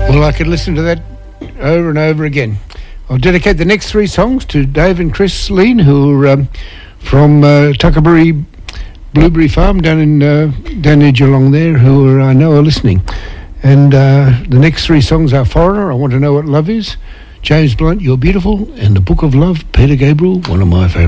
Well, I could listen to that over and over again. I'll dedicate the next three songs to Dave and Chris Lean, who are from Tuckerbury Blueberry Farm down near Geelong there, who I know are listening. And the next three songs are Foreigner, I Want to Know What Love Is, James Blunt, You're Beautiful, and The Book of Love, Peter Gabriel, one of my favourites.